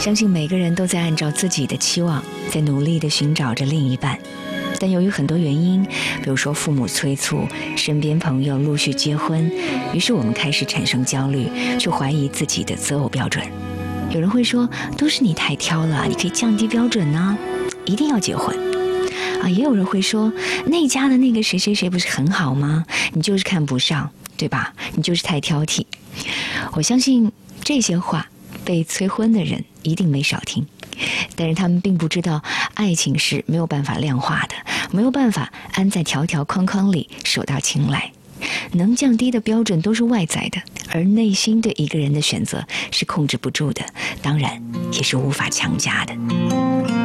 相信每个人都在按照自己的期望，在努力地寻找着另一半。但由于很多原因，比如说父母催促，身边朋友陆续结婚，于是我们开始产生焦虑，去怀疑自己的择偶标准。有人会说，都是你太挑了，你可以降低标准啊，一定要结婚啊。也有人会说，那家的那个谁谁谁不是很好吗？你就是看不上，对吧？你就是太挑剔。我相信这些话被催婚的人一定没少听，但是他们并不知道，爱情是没有办法量化的，没有办法安在条条框框里手到擒来。能降低的标准都是外在的，而内心对一个人的选择是控制不住的，当然也是无法强加的。